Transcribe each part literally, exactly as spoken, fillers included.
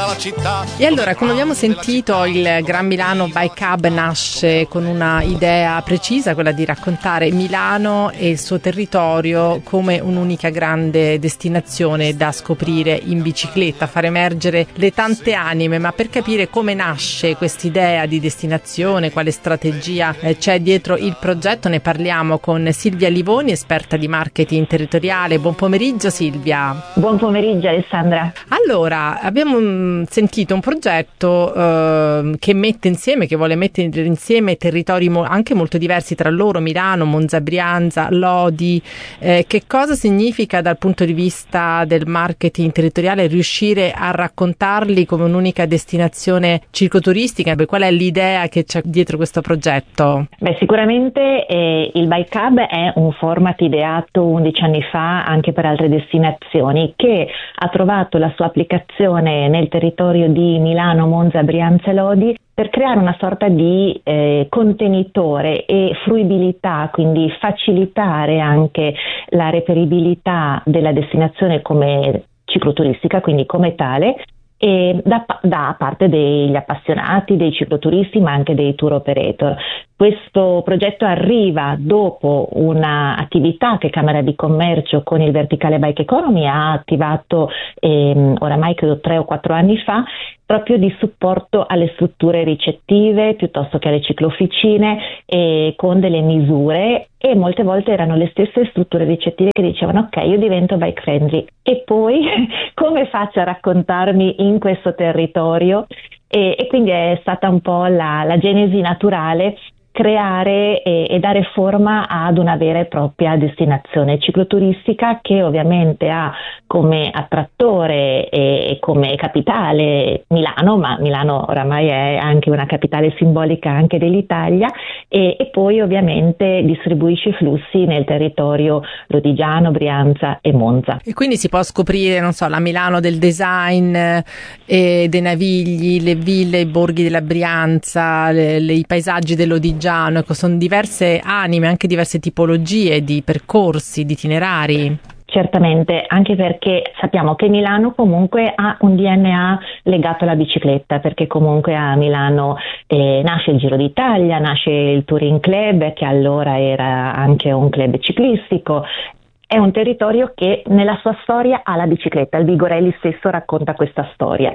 la città. E allora, come abbiamo sentito, il Gran Milano Bike Hub nasce con una idea precisa, quella di raccontare Milano e il suo territorio come un'unica grande destinazione da scoprire in bicicletta, far emergere le tante anime. Ma per capire come nasce quest'idea di destinazione, quale strategia eh, c'è dietro il progetto, ne parliamo con Silvia Livoni, esperta di marketing territoriale. Buon pomeriggio Silvia. Buon pomeriggio Alessandra. Allora, abbiamo mh, sentito un progetto eh, che mette insieme, che vuole mettere insieme territori mo- anche molto diversi tra loro, Milano, Monza, Brianza, Lodi. Eh, che cosa significa dal punto di vista del marketing territoriale riuscire a raccontarli come un'unica destinazione cicloturistica? Qual è l'idea che c'è dietro questo progetto? Beh, sicuramente eh, il Bike Hub è un format ideato undici anni fa anche per altre destinazioni, che ha trovato la sua applicazione nel territorio di Milano, Monza, Brianza e Lodi per creare una sorta di eh, contenitore e fruibilità, quindi facilitare anche la reperibilità della destinazione come cicloturistica, quindi come tale, e da, da parte degli appassionati, dei cicloturisti, ma anche dei tour operator. Questo progetto arriva dopo un'attività che Camera di Commercio con il Verticale Bike Economy ha attivato ehm, oramai credo tre o quattro anni fa, proprio di supporto alle strutture ricettive piuttosto che alle ciclofficine, e con delle misure, e molte volte erano le stesse strutture ricettive che dicevano ok, io divento bike friendly e poi come faccio a raccontarmi in questo territorio? E, e quindi è stata un po' la, la genesi naturale creare e, e dare forma ad una vera e propria destinazione cicloturistica, che ovviamente ha come attrattore e, e come capitale Milano, ma Milano oramai è anche una capitale simbolica anche dell'Italia, e, e poi ovviamente distribuisce i flussi nel territorio lodigiano, Brianza e Monza. E quindi si può scoprire, non so, la Milano del design e dei Navigli, le ville, i borghi della Brianza, le, le, i paesaggi del Lodigiano. Ecco, sono diverse anime, anche diverse tipologie di percorsi, di itinerari. Certamente, anche perché sappiamo che Milano comunque ha un D N A legato alla bicicletta, perché comunque a Milano eh, nasce il Giro d'Italia, nasce il Touring Club, che allora era anche un club ciclistico. È un territorio che nella sua storia ha la bicicletta, il Vigorelli stesso racconta questa storia,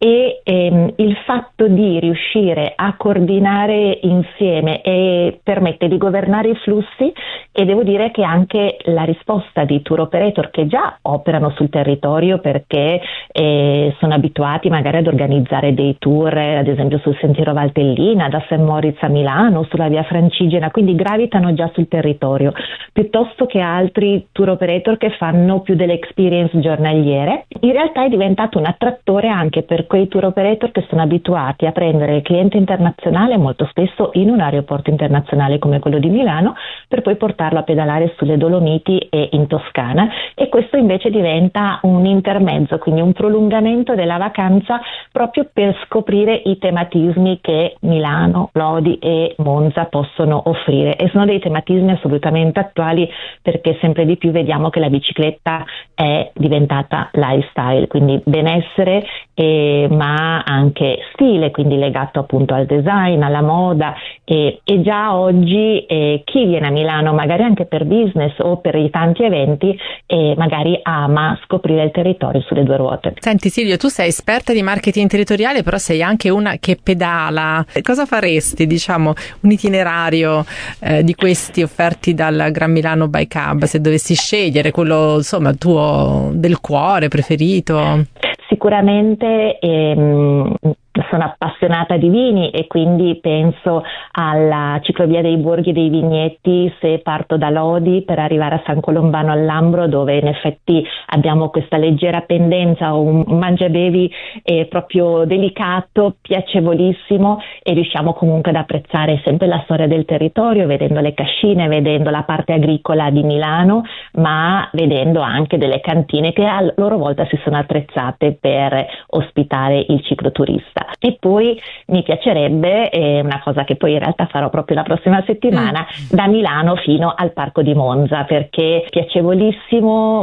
e ehm, il fatto di riuscire a coordinare insieme e permette di governare i flussi, e devo dire che anche la risposta di tour operator che già operano sul territorio, perché eh, sono abituati magari ad organizzare dei tour, ad esempio sul Sentiero Valtellina, da Saint Moritz a Milano, sulla via Francigena, quindi gravitano già sul territorio, piuttosto che altri tour operator che fanno più delle experience giornaliere. In realtà è diventato un attrattore anche per quei tour operator che sono abituati a prendere il cliente internazionale, molto spesso in un aeroporto internazionale come quello di Milano, per poi portarlo a pedalare sulle Dolomiti e in Toscana, e questo invece diventa un intermezzo, quindi un prolungamento della vacanza, proprio per scoprire i tematismi che Milano, Lodi e Monza possono offrire, e sono dei tematismi assolutamente attuali, perché sempre di più vediamo che la bicicletta è diventata lifestyle, quindi benessere, eh, ma anche stile, quindi legato appunto al design, alla moda, e, e già oggi eh, chi viene a Milano magari anche per business o per i tanti eventi, eh, magari ama scoprire il territorio sulle due ruote. Senti Silvia, tu sei esperta di marketing territoriale, però sei anche una che pedala. Cosa faresti, diciamo, un itinerario eh, di questi offerti dal Gran Milano Bike Hub, se dovessi scegliere quello, insomma, tuo del cuore preferito? Sicuramente ehm, sono appassionata di vini, e quindi penso alla ciclovia dei Borghi dei Vigneti, se parto da Lodi per arrivare a San Colombano al Lambro, dove in effetti abbiamo questa leggera pendenza, un mangiabevi eh, proprio delicato, piacevolissimo, e riusciamo comunque ad apprezzare sempre la storia del territorio, vedendo le cascine, vedendo la parte agricola di Milano, ma vedendo anche delle cantine che a loro volta si sono attrezzate per ospitare il cicloturista. E poi mi piacerebbe, eh, una cosa che poi in realtà farò proprio la prossima settimana, mm. da Milano fino al Parco di Monza, perché è piacevolissimo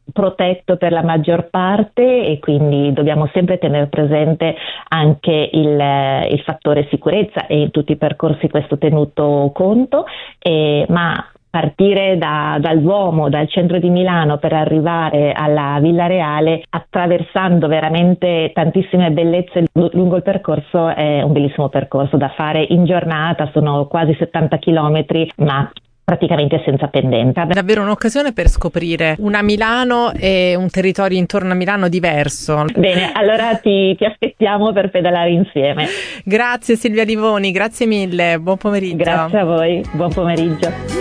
protetto per la maggior parte e quindi dobbiamo sempre tenere presente anche il, il fattore sicurezza, e in tutti i percorsi questo tenuto conto, eh, ma partire da, dal Duomo, dal centro di Milano, per arrivare alla Villa Reale, attraversando veramente tantissime bellezze lungo il percorso, è un bellissimo percorso da fare in giornata. Sono quasi settanta chilometri, ma praticamente senza pendenza. È davvero un'occasione per scoprire una Milano e un territorio intorno a Milano diverso. Bene, allora ti, ti aspettiamo per pedalare insieme. Grazie Silvia Livoni, grazie mille, buon pomeriggio. Grazie a voi, buon pomeriggio.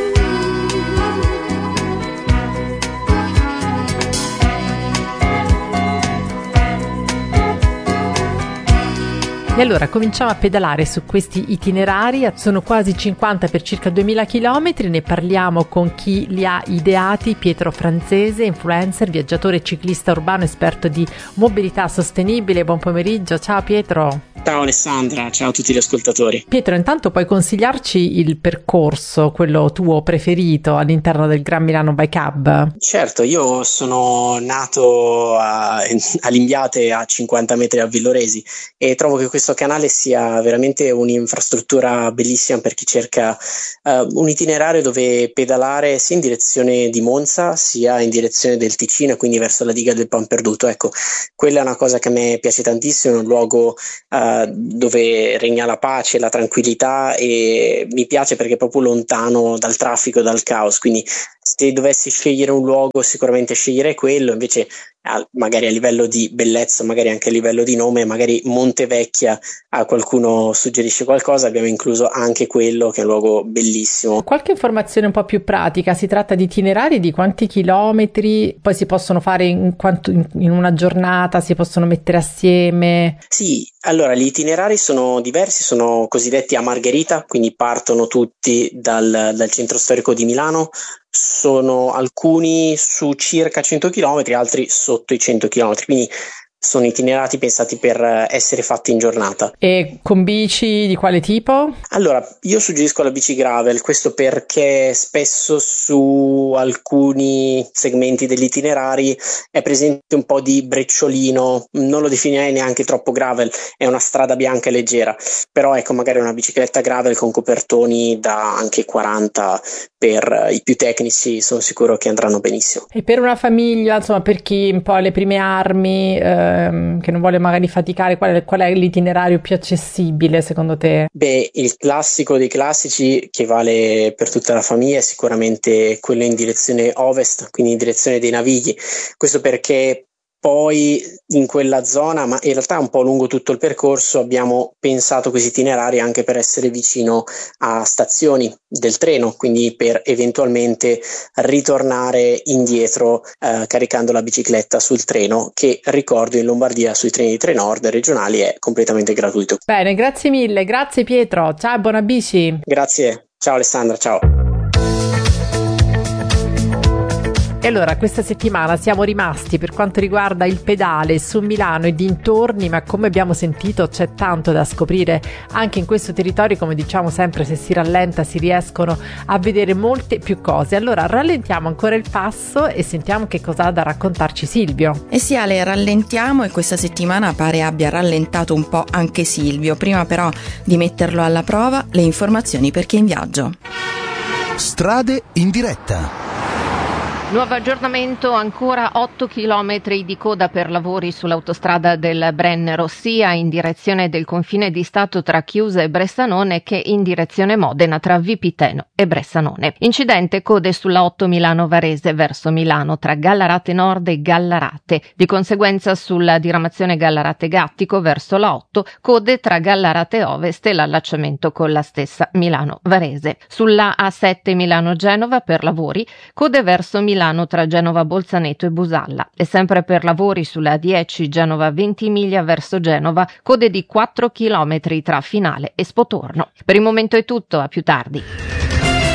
E allora cominciamo a pedalare su questi itinerari, sono quasi cinquanta per circa duemila chilometri, ne parliamo con chi li ha ideati, Pietro Franzese, influencer, viaggiatore ciclista urbano, esperto di mobilità sostenibile. Buon pomeriggio, ciao Pietro. Ciao Alessandra, ciao a tutti gli ascoltatori. Pietro, intanto puoi consigliarci il percorso, quello tuo preferito all'interno del Gran Milano Bike Hub? Certo, io sono nato a, all'Imbiate, a cinquanta metri da Villoresi, e trovo che questo canale sia veramente un'infrastruttura bellissima per chi cerca uh, un itinerario dove pedalare sia in direzione di Monza sia in direzione del Ticino, quindi verso la diga del Pan Perduto. Ecco, quella è una cosa che a me piace tantissimo, è un luogo uh, dove regna la pace, la tranquillità, e mi piace perché è proprio lontano dal traffico e dal caos. Quindi se dovessi scegliere un luogo, sicuramente sceglierei quello. Invece magari a livello di bellezza, magari anche a livello di nome, magari Montevecchia, a qualcuno suggerisce qualcosa, abbiamo incluso anche quello, che è un luogo bellissimo. Qualche informazione un po' più pratica: si tratta di itinerari di quanti chilometri poi si possono fare in, quanto, in, in una giornata, si possono mettere assieme? Sì, allora gli itinerari sono diversi, sono cosiddetti a Margherita, quindi partono tutti dal, dal centro storico di Milano. Sono alcuni su circa cento chilometri, altri sotto i cento chilometri, quindi sono itinerati pensati per essere fatti in giornata. E con bici di quale tipo? Allora, io suggerisco la bici gravel, questo perché spesso su alcuni segmenti degli itinerari è presente un po' di brecciolino, non lo definirei neanche troppo gravel, è una strada bianca e leggera, però ecco, magari una bicicletta gravel con copertoni da anche quaranta per i più tecnici, sono sicuro che andranno benissimo. E per una famiglia, insomma, per chi un po' ha le prime armi, ehm, che non vuole magari faticare, qual è, qual è l'itinerario più accessibile secondo te? Beh, il classico dei classici che vale per tutta la famiglia è sicuramente quello in direzione ovest, quindi in direzione dei Navigli. Questo perché poi in quella zona, ma in realtà un po' lungo tutto il percorso, abbiamo pensato questi itinerari anche per essere vicino a stazioni del treno, quindi per eventualmente ritornare indietro eh, caricando la bicicletta sul treno, che ricordo in Lombardia sui treni di Trenord regionali è completamente gratuito. Bene, grazie mille, grazie Pietro, ciao, buona bici. Grazie, ciao Alessandra, ciao. E allora questa settimana siamo rimasti per quanto riguarda il pedale su Milano e dintorni, ma come abbiamo sentito c'è tanto da scoprire anche in questo territorio. Come diciamo sempre, se si rallenta si riescono a vedere molte più cose. Allora rallentiamo ancora il passo e sentiamo che cosa ha da raccontarci Silvio. Eh sì Ale, rallentiamo, e questa settimana pare abbia rallentato un po' anche Silvio. Prima però di metterlo alla prova, le informazioni per chi è in viaggio. Strade in diretta. Nuovo aggiornamento, ancora otto chilometri di coda per lavori sull'autostrada del Brennero, sia in direzione del confine di Stato tra Chiusa e Bressanone che in direzione Modena tra Vipiteno e Bressanone. Incidente, code sulla otto Milano-Varese verso Milano tra Gallarate Nord e Gallarate. Di conseguenza sulla diramazione Gallarate-Gattico verso la otto, code tra Gallarate Ovest e l'allacciamento con la stessa Milano-Varese. Sulla A sette Milano-Genova per lavori, code verso Milano Milano tra Genova Bolzaneto e Busalla, e sempre per lavori sulla dieci Genova Ventimiglia verso Genova, code di quattro chilometri tra Finale e Spotorno. Per il momento è tutto, a più tardi.